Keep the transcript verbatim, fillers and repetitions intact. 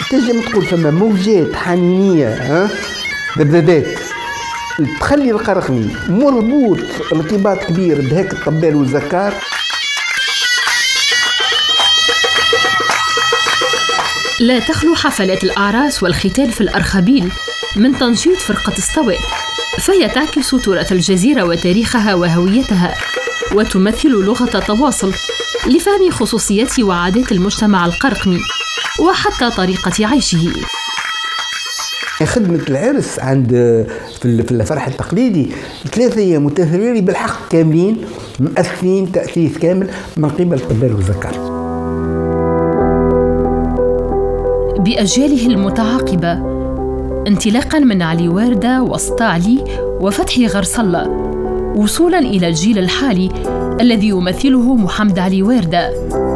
تنجم تقول فما موجات حنينية ها ذبذبات تخلي القرقمي مربوط ارتباط كبير بهيك الطبال والزكار. لا تخلو حفلات الأعراس والختان في الأرخبيل من تنشيط فرقة الصواب، فهي تعكس تراث الجزيرة وتاريخها وهويتها، وتمثل لغة تواصل لفهم خصوصيات وعادات المجتمع القرقمي وحتى طريقة عيشه. خدمة العرس عند في الفرح التقليدي ثلاثة أيام متفرغين بالحق كاملين مؤثرين تأثيث كامل من قبل الطبال والزكار. بأجياله المتعاقبة انطلاقا من علي واردة وسط علي وفتحي غرسلة وصولا إلى الجيل الحالي الذي يمثله محمد علي واردة.